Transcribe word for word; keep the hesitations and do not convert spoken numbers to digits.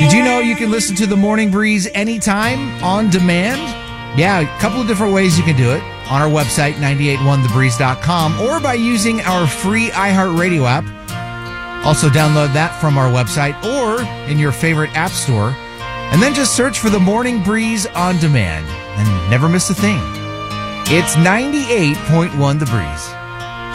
Did you know you can listen to The Morning Breeze anytime on demand? Yeah, a couple of different ways you can do it. On our website, nine eight one the breeze dot com, or by using our free iHeartRadio app. Also download that from our website or in your favorite app store. And then just search for The Morning Breeze on demand and never miss a thing. It's ninety-eight point one The Breeze.